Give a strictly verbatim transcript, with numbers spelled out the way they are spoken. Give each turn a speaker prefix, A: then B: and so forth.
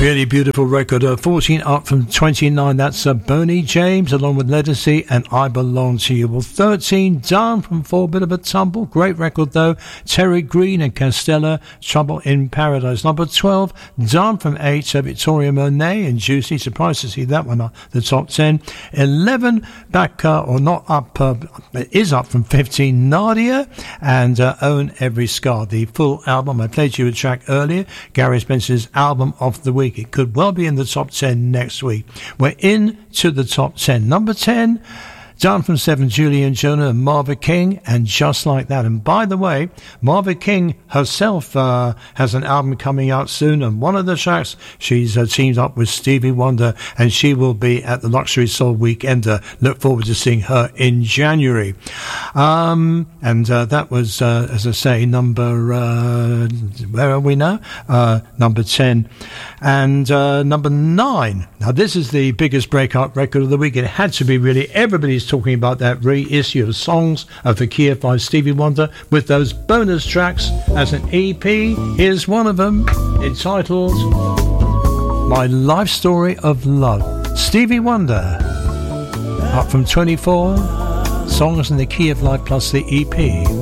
A: Really beautiful record. Uh, fourteen up from twenty-nine. That's uh, Boney James along with Legacy and I Belong to You. Well, thirteen down from four. Bit of a tumble. Great record though. Terry Green and Castella, Trouble in Paradise. Number twelve down from eight. Uh, Victoria Monet and Juicy. Surprised to see that one at the top ten. eleven back uh, or not up. Uh, it is up from fifteen. Nadia and uh, Own Every Scar. The full album. I played you a track earlier. Gary Spencer's album of the week. It could well be in the top ten next week. We're in to the top ten. Number ten, down from seven, Julian Jonah and Marva King, and Just Like That. And by the way, Marva King herself uh, has an album coming out soon, and one of the tracks, she's uh, teamed up with Stevie Wonder, and she will be at the Luxury Soul Weekender. Look forward to seeing her in January. Um, and uh, that was, uh, as I say, number, uh, where are we now? Uh, number ten. And uh, number nine. Now, this is the biggest breakout record of the week. It had to be, really. Everybody's talking about that reissue of Songs of the Key of Five Stevie Wonder with those bonus tracks as an E P. Here's one of them, entitled My Life Story of Love. Stevie Wonder, up from twenty-four. Songs in the Key of Life plus the E P.